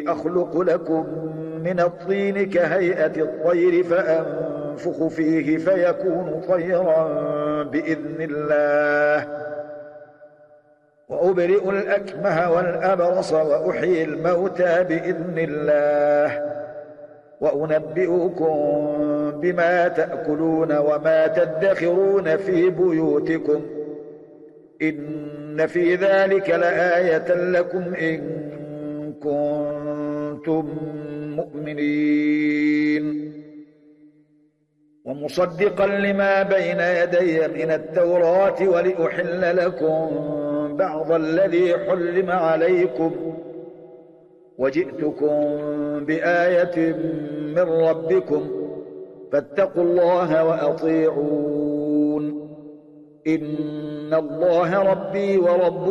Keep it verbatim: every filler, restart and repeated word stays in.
أخلق لكم من الطين كهيئة الطير فأنفخ فيه فيكون طيرا بإذن الله وأبرئ الأكمه والأبرص وأحيي الموتى بإذن الله وأنبئكم بما تأكلون وما تدخرون في بيوتكم إن في ذلك لآية لكم إن كنتم مؤمنين ومصدقا لما بين يدي من التوراة ولأحل لكم بعض الذي حرم عليكم وجئتكم بآية من ربكم فاتقوا الله وأطيعون إن الله ربي وربكم